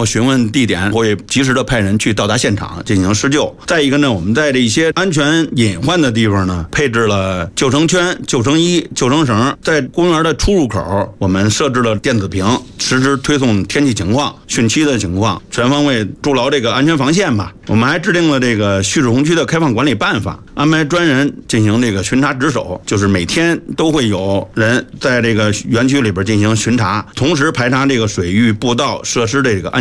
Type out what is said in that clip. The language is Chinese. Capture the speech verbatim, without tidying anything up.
后询问地点，会及时的派人去到达现场进行施救。再一个呢，我们在这一些安全隐患的地方呢，配置了救生圈、救生衣、救生绳。在公园的出入口，我们设置了电子屏，实时推送天气情况、汛期的情况，全方位筑牢这个安全防线吧。我们还制定了这个蓄水洪区的开放管理办法，安排专人进行这个巡查值守，就是每天都会有人在这个园区里边进行巡查，同时排查这个水域、步道设施的这个安全